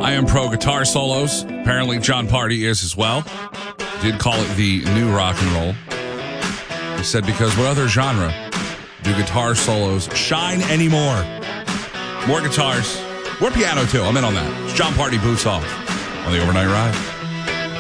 I am pro guitar solos. Apparently, John Party is as well. Did call it the new rock and roll. He said, because what other genre do guitar solos shine anymore? More guitars. More piano, too. I'm in on that. It's John Party Boots Off on the Overnight Ride.